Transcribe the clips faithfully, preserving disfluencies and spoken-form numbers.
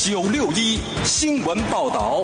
九六一新闻报道。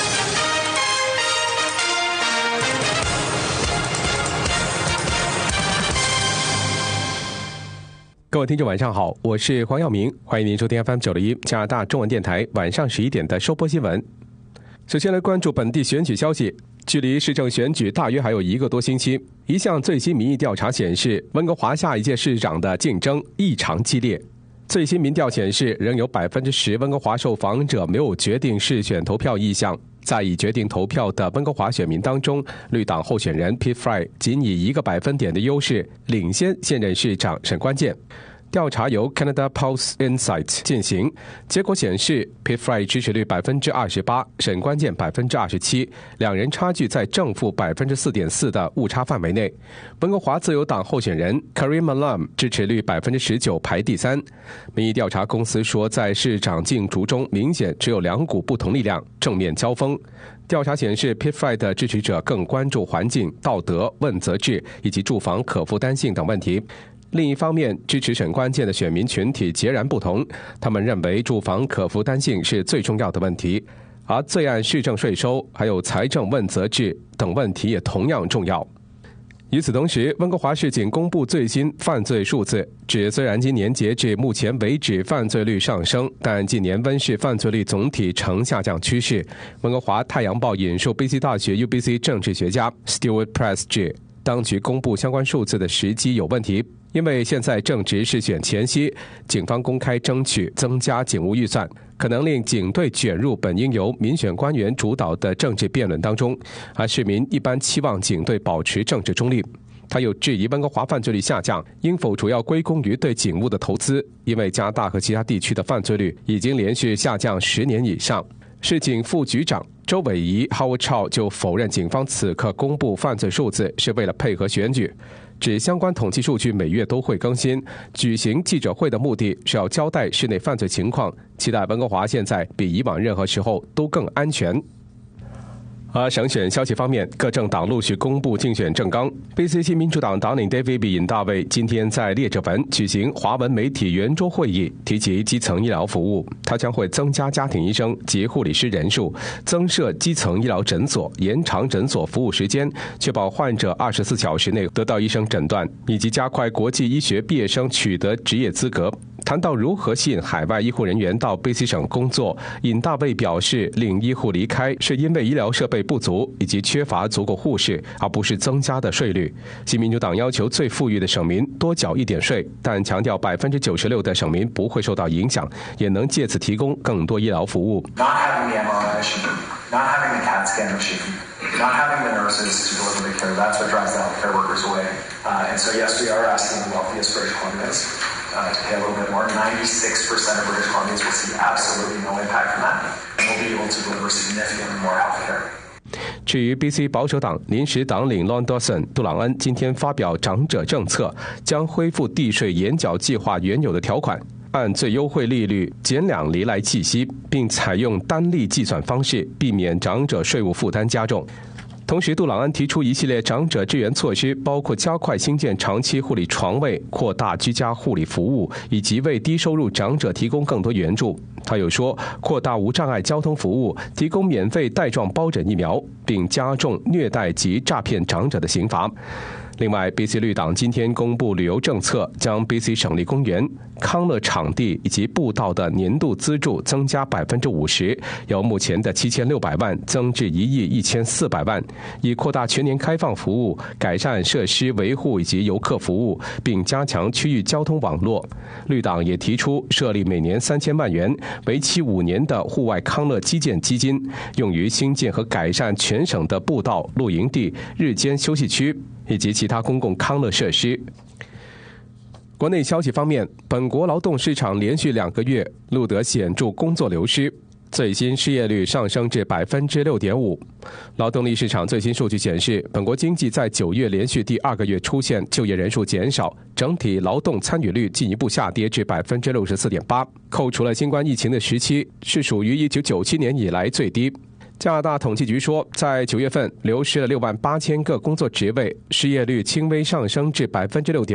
各位听众晚上好，我是黄耀明，欢迎您收听 F M 九六一加拿大中文电台晚上十一点的收播新闻。首先来关注本地选举消息，距离市政选举大约还有一个多星期。一项最新民意调查显示，温哥华下一届市长的竞争异常激烈。最新民调显示，仍有百分之十温哥华受访者没有决定是选投票意向。在已决定投票的温哥华选民当中，绿党候选人 Pete Fry 仅以一个百分点的优势领先现任市长沈关键。调查由 Canada Pulse Insight 进行，结果显示 Pete Fry 支持率百分之二十八，沈关键百分之二十七，两人差距在正负百分之四点四的误差范围内。温哥华自由党候选人 Karim Malam 支持率百分之十九，排第三。民意调查公司说，在市长竞逐中，明显只有两股不同力量正面交锋。调查显示 Pete Fry 的支持者更关注环境、道德、问责制以及住房可负担性等问题。另一方面，支持沈关键的选民群体截然不同，他们认为住房可负担性是最重要的问题，而罪案市政税收还有财政问责制等问题也同样重要。与此同时，温哥华市警公布最新犯罪数字，指虽然今年截至目前为止犯罪率上升，但近年温市犯罪率总体呈下降趋势。温哥华太阳报引述 B C 大学 U B C 政治学家 Stuart Press 指，当局公布相关数字的时机有问题，因为现在正值市选前夕，警方公开争取增加警务预算，可能令警队卷入本应由民选官员主导的政治辩论当中，而市民一般期望警队保持政治中立。他又质疑温哥华犯罪率下降应否主要归功于对警务的投资，因为加拿大和其他地区的犯罪率已经连续下降十年以上。市警副局长周伟仪 Howard Chow 就否认警方此刻公布犯罪数字是为了配合选举，指相关统计数据每月都会更新，举行记者会的目的是要交代市内犯罪情况，期待温哥华现在比以往任何时候都更安全。而省选消息方面，各政党陆续公布竞选政纲。B C 新民主党党领 David 尹大卫今天在列治文举行华文媒体圆桌会议，提及基层医疗服务，他将会增加家庭医生及护理师人数，增设基层医疗诊所，延长诊所服务时间，确保患者二十四小时内得到医生诊断，以及加快国际医学毕业生取得职业资格。谈到如何吸引海外医护人员到 B C 省工作，尹大卫表示，令医护离开是因为医疗设备不足以及缺乏足够护士，而不是增加的税率。新民主党要求最富裕的省民多缴一点税，但强调百分之九十六的省民不会受到影响，也能借此提供更多医疗服务。 Not having the M R I machine, not having the CAT scan machine, not having the nurses to deliver the care, that's what drives the healthcare workers away. Uh, and so yes, we are asking the wealthiest British Columbians.Uh, to pay a little bit more. ninety-six percent of British Columbians will see absolutely no impact from that, and we'll be able to deliver significantly more health care. 至于 B C 保守党临时党领 Lon Dawson 杜朗恩今天发表长者政策，将恢复地税延缴计划原有的条款，按最优惠利率减两厘来计息，并采用单利计算方式，避免长者税务负担加重。同时，杜朗恩提出一系列长者支援措施，包括加快兴建长期护理床位、扩大居家护理服务，以及为低收入长者提供更多援助。他又说，扩大无障碍交通服务，提供免费带状疱疹疫苗，并加重虐待及诈骗长者的刑罚。另外 ，B C 绿党今天公布旅游政策，将 B C 省立公园、康乐场地以及步道的年度资助增加百分之五十，由目前的七千六百万增至一亿一千四百万，以扩大全年开放服务，改善设施维护以及游客服务，并加强区域交通网络。绿党也提出设立每年三千万元、为期五年的户外康乐基建基金，用于兴建和改善全省的步道、露营地、日间休息区以及其他公共康乐设施。国内消息方面，本国劳动市场连续两个月录得显著工作流失，最新失业率上升至百分之六点五。劳动力市场最新数据显示，本国经济在九月连续第二个月出现就业人数减少，整体劳动参与率进一步下跌至百分之六十四点八，扣除了新冠疫情的时期，是属于一九九七年以来最低。加拿大统计局说，在九月份流失了六万八千个工作职位，失业率轻微上升至百分之六点